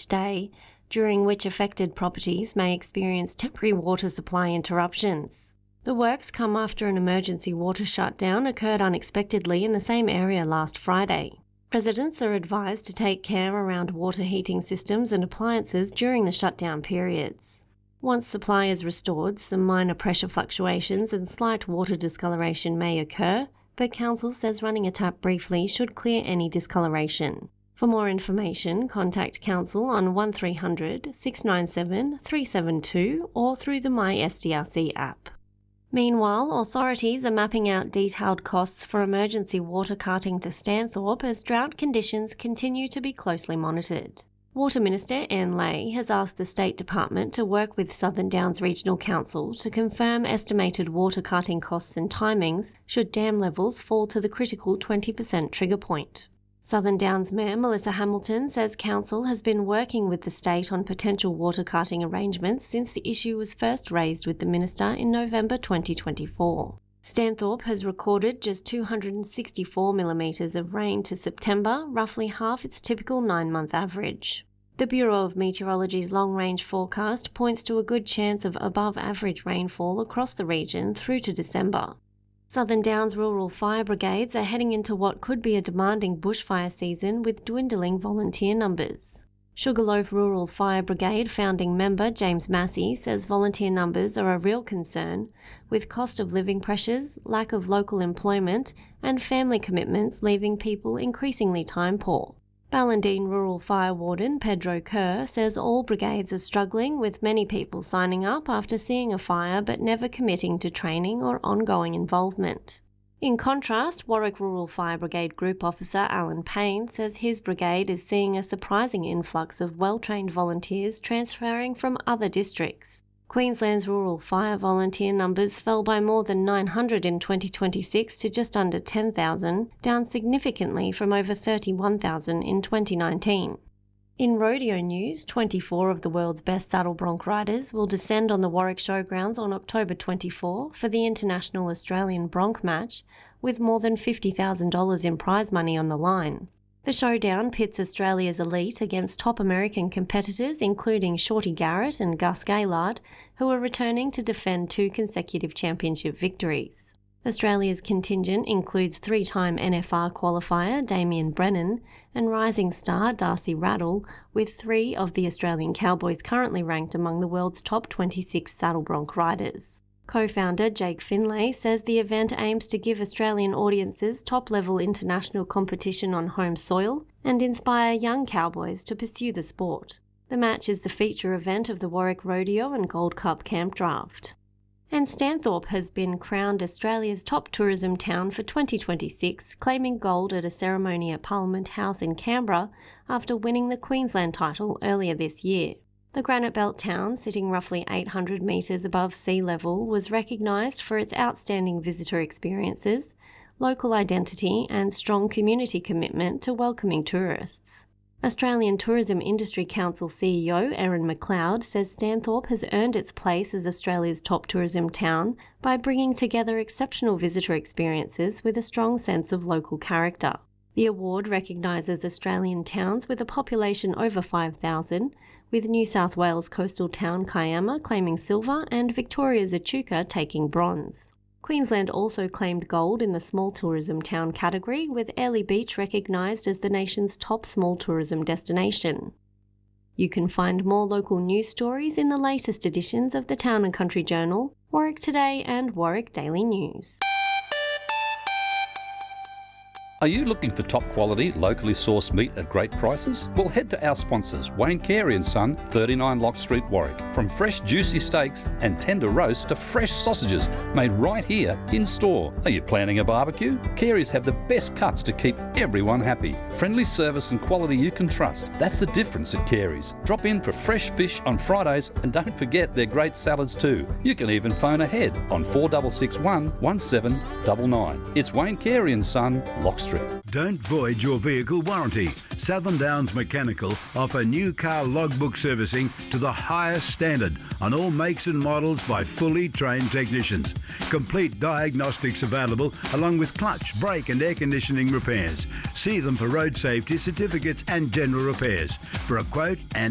each day, during which affected properties may experience temporary water supply interruptions. The works come after an emergency water shutdown occurred unexpectedly in the same area last Friday. Residents are advised to take care around water heating systems and appliances during the shutdown periods. Once supply is restored, some minor pressure fluctuations and slight water discoloration may occur, but Council says running a tap briefly should clear any discoloration. For more information, contact Council on 1300 697 372 or through the MySDRC app. Meanwhile, authorities are mapping out detailed costs for emergency water carting to Stanthorpe as drought conditions continue to be closely monitored. Water Minister Anne Ley has asked the State Department to work with Southern Downs Regional Council to confirm estimated water carting costs and timings should dam levels fall to the critical 20% trigger point. Southern Downs Mayor Melissa Hamilton says Council has been working with the state on potential water carting arrangements since the issue was first raised with the Minister in November 2024. Stanthorpe has recorded just 264 millimetres of rain to September, roughly half its typical 9-month average. The Bureau of Meteorology's long-range forecast points to a good chance of above-average rainfall across the region through to December. Southern Downs rural fire brigades are heading into what could be a demanding bushfire season with dwindling volunteer numbers. Sugarloaf Rural Fire Brigade founding member James Massey says volunteer numbers are a real concern, with cost of living pressures, lack of local employment, and family commitments leaving people increasingly time poor. Ballandine Rural Fire Warden Pedro Kerr says all brigades are struggling, with many people signing up after seeing a fire but never committing to training or ongoing involvement. In contrast, Warwick Rural Fire Brigade Group Officer Alan Payne says his brigade is seeing a surprising influx of well-trained volunteers transferring from other districts. Queensland's rural fire volunteer numbers fell by more than 900 in 2026 to just under 10,000, down significantly from over 31,000 in 2019. In rodeo news, 24 of the world's best saddle bronc riders will descend on the Warwick Showgrounds on October 24 for the International Australian Bronc Match, with more than $50,000 in prize money on the line. The showdown pits Australia's elite against top American competitors including Shorty Garrett and Gus Gaylard, who are returning to defend 2 consecutive championship victories. Australia's contingent includes 3-time NFR qualifier Damien Brennan and rising star Darcy Rattle, with 3 of the Australian Cowboys currently ranked among the world's top 26 saddle bronc riders. Co-founder Jake Finlay says the event aims to give Australian audiences top-level international competition on home soil and inspire young cowboys to pursue the sport. The match is the feature event of the Warwick Rodeo and Gold Cup Camp Draft. And Stanthorpe has been crowned Australia's top tourism town for 2026, claiming gold at a ceremony at Parliament House in Canberra after winning the Queensland title earlier this year. The Granite Belt town, sitting roughly 800 metres above sea level, was recognised for its outstanding visitor experiences, local identity and strong community commitment to welcoming tourists. Australian Tourism Industry Council CEO Erin McLeod says Stanthorpe has earned its place as Australia's top tourism town by bringing together exceptional visitor experiences with a strong sense of local character. The award recognises Australian towns with a population over 5,000, with New South Wales coastal town Kiama claiming silver and Victoria's Echuca taking bronze. Queensland also claimed gold in the small tourism town category, with Airlie Beach recognised as the nation's top small tourism destination. You can find more local news stories in the latest editions of the Town and Country Journal, Warwick Today and Warwick Daily News. Are you looking for top quality, locally sourced meat at great prices? Well, head to our sponsors, Wayne Carey & Son, 39 Lock Street, Warwick. From fresh juicy steaks and tender roasts to fresh sausages made right here in store. Are you planning a barbecue? Carey's have the best cuts to keep everyone happy. Friendly service and quality you can trust. That's the difference at Carey's. Drop in for fresh fish on Fridays and don't forget their great salads too. You can even phone ahead on 4661 1799. It's Wayne Carey & Son, Lock Street. Don't void your vehicle warranty. Southern Downs Mechanical offer new car logbook servicing to the highest standard on all makes and models by fully trained technicians. Complete diagnostics available along with clutch, brake and air conditioning repairs. See them for road safety certificates and general repairs. For a quote and